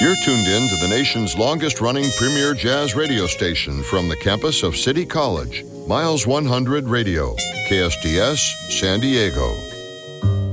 You're tuned in to the nation's longest-running premier jazz radio station from the campus of City College, Miles 100 Radio, KSDS, San Diego.